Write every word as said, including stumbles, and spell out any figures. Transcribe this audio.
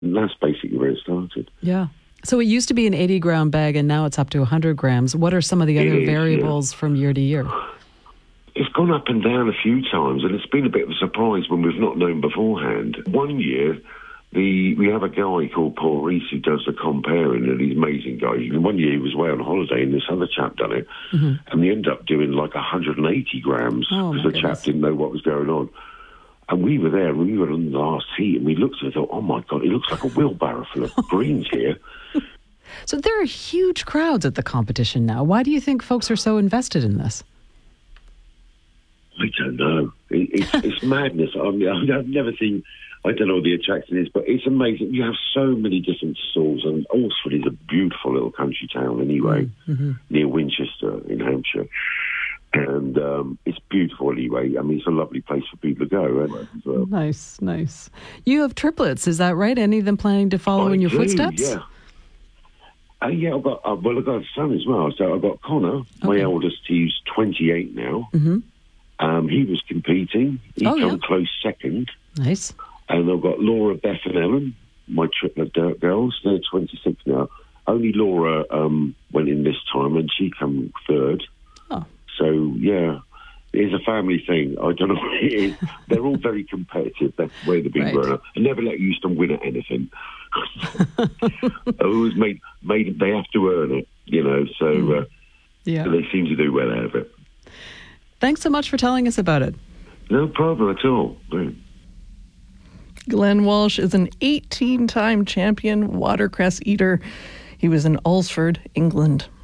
And that's basically where it started. Yeah. So it used to be an eighty gram bag and now it's up to one hundred grams. What are some of the other It is, variables yeah. from year to year? It's gone up and down a few times, and it's been a bit of a surprise when we've not known beforehand. One year, the we have a guy called Paul Reese who does the comparing, and he's an amazing guy. And one year he was away on holiday, and this other chap done it, mm-hmm. and we ended up doing like one hundred eighty grams because oh, the goodness. chap didn't know what was going on. And we were there, and we were on the last heat, and we looked at it and thought, oh, my God, it looks like a wheelbarrow full of greens here. So there are huge crowds at the competition now. Why do you think folks are so invested in this? I don't know. It, it's, it's madness. I mean, I've never seen, I don't know what the attraction is, but it's amazing. You have so many different stalls, and Alresford is a beautiful little country town anyway, mm-hmm. near Winchester in Hampshire. And um, it's beautiful anyway. I mean, it's a lovely place for people to go. Right? So, nice, nice. You have triplets, is that right? Any of them planning to follow I in your do, footsteps? Yeah. Uh, yeah, I've got, uh, well, I've got a son as well. So I've got Connor, okay. my eldest. He's twenty-eight now. Mm-hmm. Um, he was competing. He oh, come yeah. close second. Nice. And I've got Laura, Beth and Ellen, my triplet girls. They're twenty-six now. Only Laura um, went in this time, and she come third. Oh. So, yeah, it's a family thing. I don't know what it is. They're all very competitive. That's the way they've been right. growing up. I never let Euston win at anything. I always made, made they have to earn it, you know, so mm. uh, yeah. they seem to do well out of it. Thanks so much for telling us about it. No problem at all. Right. Glenn Walsh is an eighteen-time champion watercress eater. He was in Alresford, England.